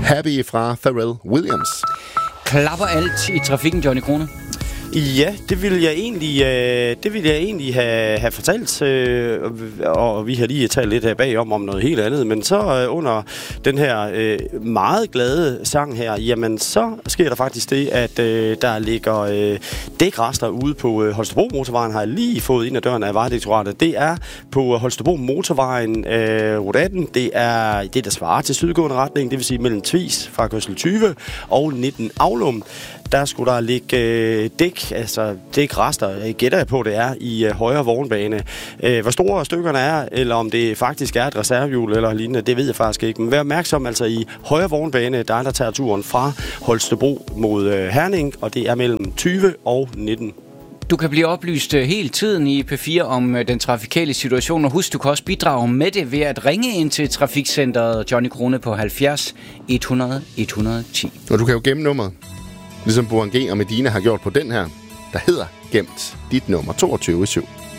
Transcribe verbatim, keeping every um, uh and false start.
Happy fra Pharrell Williams. Klapper alt i trafikken, Johnny Krone? Ja, det ville jeg egentlig, øh, det ville jeg egentlig have, have fortalt, øh, og vi har lige talt lidt her bagom om noget helt andet, men så øh, under den her øh, meget glade sang her, jamen så sker der faktisk det, at øh, der ligger øh, dækrester ude på øh, Holstebro Motorvejen, har jeg lige fået ind ad døren af Vejdirektoratet. Det er på Holstebro Motorvejen, øh, rute atten, det er det, der svarer til sydgående retning, det vil sige mellem Tvis fra kørsel tyve og nitten Aulum. Der skulle der ligge øh, dæk, altså dækrester, gætter jeg på, det er i øh, højre vognbane. Øh, hvor store stykkerne er, eller om det faktisk er et reservehjul eller lignende, det ved jeg faktisk ikke. Men vær opmærksom, altså i højre vognbane, der er der tager turen fra Holstebro mod øh, Herning, og det er mellem tyve og nitten. Du kan blive oplyst hele tiden i P fire om den trafikale situation, og husk, du kan også bidrage med det ved at ringe ind til Trafikcenteret Johnny Krone på halvfjerds et hundrede et hundrede og ti. Og du kan jo gemme nummeret, ligesom Boan G og Medina har gjort på den her, der hedder Gemt dit nummer toogtyve syv.